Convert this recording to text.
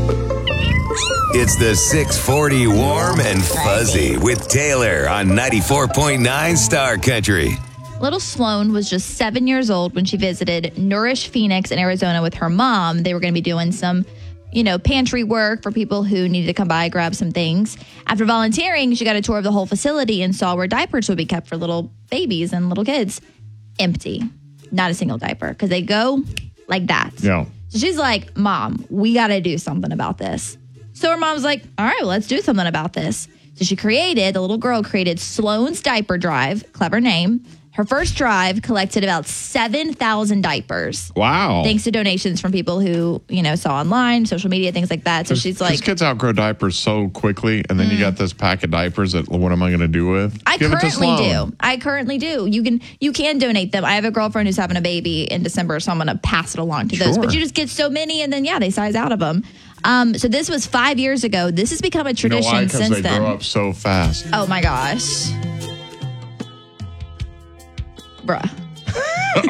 It's the 640 Warm and Fuzzy with Taylor on 94.9 Star Country. Little Sloan was just 7 years old when she visited Nourish Phoenix in Arizona with her mom. They were going to be doing some, pantry work for people who needed to come by, grab some things. After volunteering, she got a tour of the whole facility and saw where diapers would be kept for little babies and little kids. Empty. Not a single diaper because they go like that. Yeah. So she's like, Mom, we got to do something about this. So her mom's like, all right, well, let's do something about this. So the little girl created Sloan's Diaper Drive, clever name. Her first drive collected about 7,000 diapers. Wow. Thanks to donations from people who, saw online, social media, things like that. So she's like... These kids outgrow diapers so quickly, and then you got this pack of diapers that what am I going to do with? I currently do. You can donate them. I have a girlfriend who's having a baby in December, so I'm going to pass it along to those. But you just get so many, and then, they size out of them. So this was 5 years ago. This has become a tradition since then. Because they grow up so fast. Oh, my gosh. Bruh.